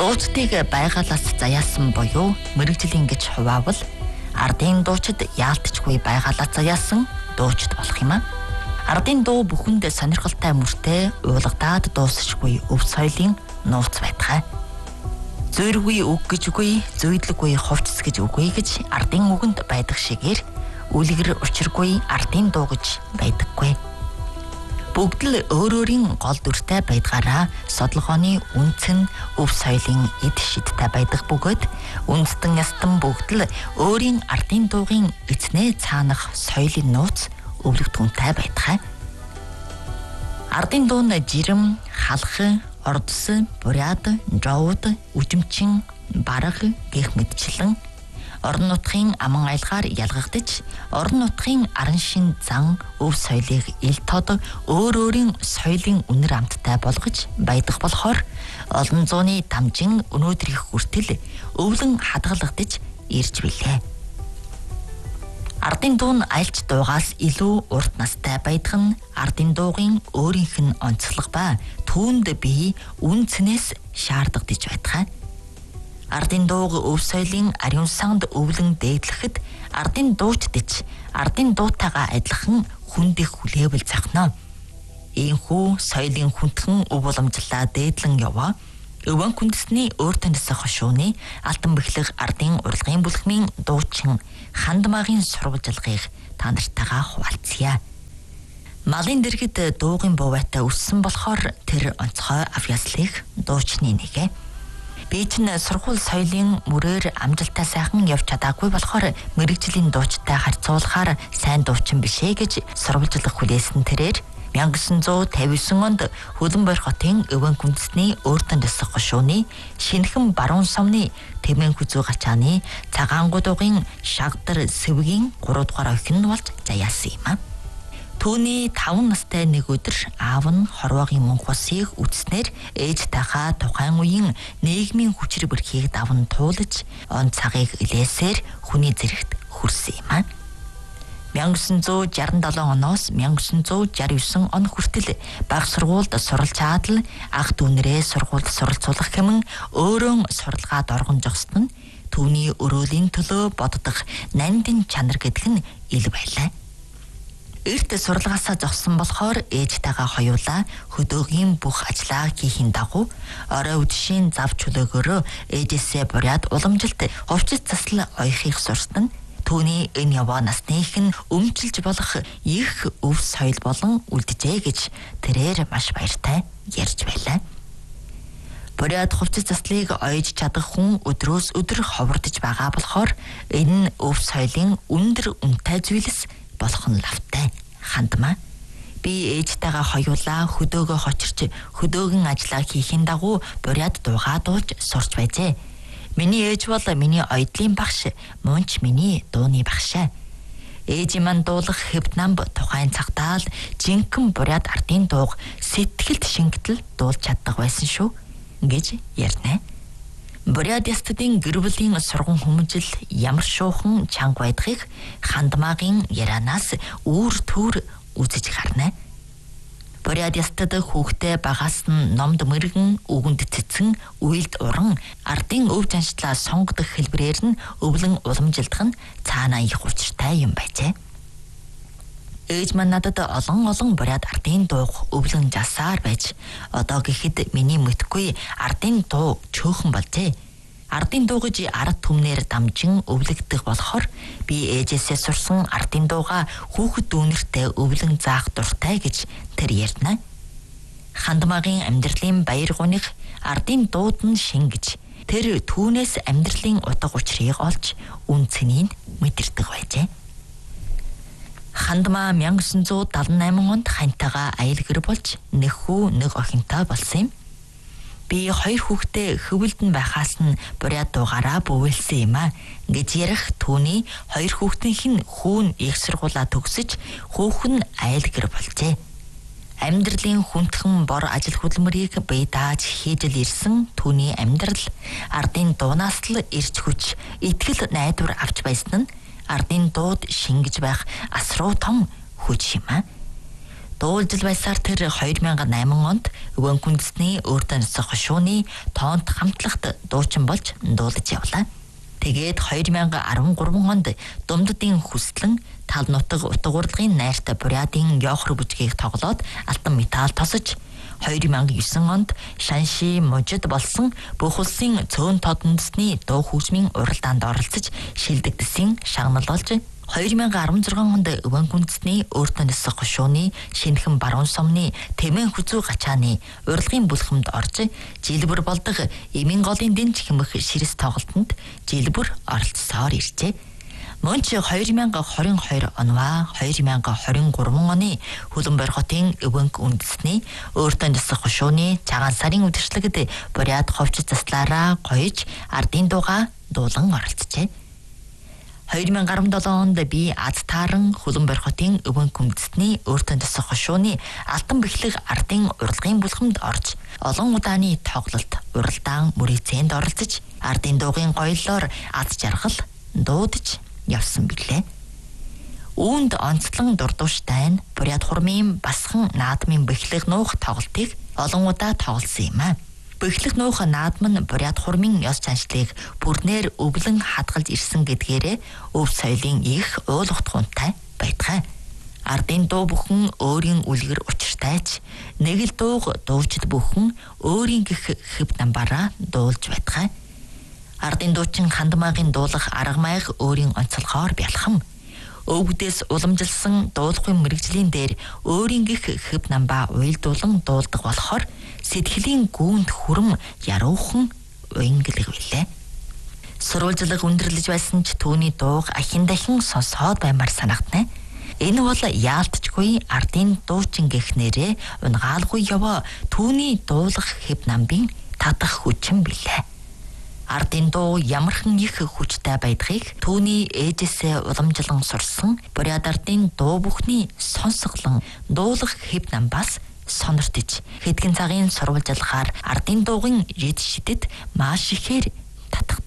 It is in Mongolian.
Дууцтыг байгалаас заяасан буюу мэрэгжлийн гэж хуваавал ардын дуучид яалтчгүй байгалаас заяасан дуучид болох юм а. Ардын дуу бүхэнд сонирхолтой мөртэй уулгадаад дуусчихгүй өв соёлын нууц байтгай. Зөөргүй үг гэж үгүй, зүйдлэггүй хувцс гэж үгүй гэж ардын үгэнд байдаг шигээр үлгэр учиргүй ардын дуу гэж байдаггүй. Бүгд л өөрөөрийн гол дүртэй байдгаараа содлогооны үнцэн өв соёлын эд шидтэй байдаг бөгөөд үндэстэн ястан бүгд л өөрийн ардын дуугийн эцнээ цаанах соёлын нууц өвлөг түнтэй байдгай. Ардын дуу нь жирэм, халах, ордос, буряд, жоод, үжимчин, бараг гэх мэтчлэн орон нутгийн аман айлгаар ялгагдаж, орон нутгийн аран шин зан өв соёлыг ил тод өөр өөрийн соёлын үнэр амттай болгож байдаг болохоор олон зууны дамжин өнөөдрийнх хүртэл өвлөн хадгалагдаж ирж билээ. Ардын дуу нь альч дуугаас илүү урт настай байдаг нь ардын дуугийн өөрийнх нь онцлог ба түүнд бие үн цэнээс шаардагдаж байдаг. Ардын дууг өв соёлын ариун санд өвлөн дээдлэхэд ардын дуучдч ардын дуутайгаа адилхан хүндэх хүлээвэл захна. Ийхүү соёлын хүндхэн өв уламжлалаа дээдлэн яваа. Өвөн хүндэсний өөртөө нисэх хошууны алтан бэхлэх ардын урлагийн бүлхмийн дуучин хандмаагийн сурвалжилгыг та нартайгаа хуваалцъя. Малын дэргэд дуугийн буувайтай өссөн болохоор тэр онцгой авьяаслыг дуучны нэгэ. Би чинь сургууль соёлын мөрөөр амжилттай сайхан явж чадаагүй болохоор мэрэгжлийн дуучтай харьцуулахаар сайн дуучин бишээ гэж сурвалжлах хүлээсэн тэрээр 1959 онд Хөлбөмбөр хотын өвөн хүндэсний өөртөө нисэх хошууны шинэхэн баруун сумны Тэмэн хүзүү гачааны цагаангуудын шагдар сэвгийн 3 дугаар охин нь болж заяасан юм а. Түүний 5 настай нэг өдөр аав нь хорвоогийн мөнх усыг үтснээр ээжтэйхээ тухайн үеийн нийгмийн хүчээр бэрхийг даван туулж он цагийг илээсээр хүний зэрэгт хүрсэн юм а. 1967 оноос 1969 он хүртэл бага сургуульд суралж чадал ах дүүнэрээ сургуульд суралцуулах хэмээн өөрөө суралгаад оргон жогсон нь түүний өрөөлийн төлөө боддог нандин чанар гэдэг нь ил байлаа. Эрт сурлагаасаа зогсон болохоор ээжтэйгээ хоёулаа хөдөөгийн бүх ажлаа хийхийн дагуу орой үдшийн зав чөлөөгөөрөө ээжээсээ буряд уламжилт хувцас засал ойхийг сурсан нь түүний энэ яваа насных нь өмчилж болох их өв соёл болон үлджээ гэж тэрээр маш баяртай ярьж байлаа. Буряд хувцас заслыг ойж чадах хүн өдрөөс өдөр ховордож байгаа болохоор энэ нь өв соёлын өндөр үнэтэй зүйлс болох нь лавтай хандмаа. Би ээжтэйгээ хоёулаа хөдөөгөө хочирч хөдөөгийн ажлаа хийхийн дагуу буряд дуугаа дуулж сурч байжээ. Миний ээж бол миний ойдлын багш, мунч миний дууны багшаа. Ээж маань дуулах хэвднамб тухайн цагтаа л жинхэнэ буряд ардын дууг сэтгэлд шингэтэл дуулж чаддаг байсан шүү гэж ярина. Буряд ястдын гэр бүлийн сурган хүмүүжил ямар шуухан чанга байдгийг хандмаагийн ярианаас үүр төр үзэж харна. Буряд ястад хүүхдээ багаас нь номд мэрэгэн үгэнд цэцэн үйлд уран ардын өв жаншлаа сонгодог хэлбэрээр нь өвлөн уламжилдах нь цаанаа их учиртай юм байжээ. Ээж маань надад олон буряд ардын дууг өвлөн жасаар байж одоо гэхэд миний мэдгүй ардын дуу чөөхөн болжээ. Ардын дуу гэж ард түмнэр дамжин өвлөгдөх болохоор би ээжээсээ сурсан ардын дууга хүүхэд дүүнэртэй өвлөн заах дуртай гэж тэр ярьна. Хандмаагийн амьдралын баяр гуних ардын дууд нь шингэж тэр түүнээс амьдралын утга учирыг олж үн цэнийг мэдэрдэг байжээ. Хандмаа 1978 онд хантайгаа аял гэр болж нэг хүү нэг охинтой болсон юм. Би 2 хүүхдээ хөвөлд нь байхаас нь буряд дуугаараа бөвөлсөн юм а гэж ярих түүний 2 хүүхдийнх нь хүүн их сургуулаа төгсөж хүүхэн айл гэр болжээ. Амьдралын хүндхэн бор ажил хөдөлмөрийг бие дааж хийж л ирсэн түүний амьдрал ардын дуунаас л ирж хүч итгэл найдвар авч байсан нь ардын дууд шингэж байх асруу том хүч юм а. Дуулжил байсаар тэр 2008 онд Өвөн Күндэсний өөртөө нисэх хошууны тоонт хамтлагт дуучин болж дуулж явлаа. Тэгээд 2013 онд Думддын хүслэн тал нутаг утга урлагийн найртай Бурятын Ёхор бүжгийг тоглоод алтан медаль тосож 2009 онд Шанши мужид болсон бүх улсын цөөн тодонцны дуу хөгжмийн уралдаанд оролцож шилдэгдсэн шагнал болж 2016 онд Өвөн Күндэсний өөртөө нисэх хошууны шинэхэн баруун сумны Тэмэн хүзүү гачааны урлагийн бүлхэмд орж жилбэр болдог эмийн голын дэнж хэмэх ширэс тоглолтод жилбэр оролцсоор иржээ. Мөн ч 2022 оноо 2023 оны Хөлбөмбөр хотын Өвөн Күндэсний өөртөө нисэх хошууны цагаан сарын үдшилтэд Бурят ховч заслаараа гоёж ардын дууга дуулан оролцжээ. 2017 онд би аз тааран Хөлбөмбөр хотын Өвөн Күндэсний өөртөө нисэх хошууны алтан бэхлэг ардын урлагийн бүлхэмд орж олон удааны тоглолт уралдаан мөрөөцөнд оролцож ардын дуугийн гоёлоор аз жаргал дуудаж явсан билээ. Үүнд онцлон дурдууштай нь Бурят хурмын басхан наадмын бэхлэг нуух тоглолтыг олон удаа тоглосон юм а. Бэхлэг нуух наадам нь Бурят хурмын ёс заншлыг бүрнээр өвлөн хадгалж ирсэн гэдгээрээ өв соёлын их уул утгуунтай байдаг. Ардын дуу бүхэн өөрийн үлгэр учиртайч нэг л дууг дуучид бүхэн өөрийн гих хэв намбараа дуулж байдаг. Ардын дуучин хандмаагийн дуулах арга майг өөрийн онцлогоор бялхам. Өвгдээс уламжилсан дуулахын мэрэгжлийн дээр өөрийн гих хэв намбаа уйлдуулан дуулдаг болохоор сэтгэлийн гүнд хүрэм яруухан уянгалэг билээ. Сурвалжлага өндөрлөж байсан ч түүний дууг ахин дахин сонсоод баймаар санагдана. Энэ бол яалтчгүй ардын дуучин гэхнэрээ унгаалгүй яваа түүний дуулах хэв намбын татах хүчин билээ. Ардын дуу ямархан их хүчтэй байдгийг түүний ээжээсээ уламжлан сурсан Бурят ардын дуу бүхний сонсголон дуулах хэв намбаас сониртож хэдхэн цагийн сурвалжлагаар ардын дуугийн рид шидэд маш ихээр татах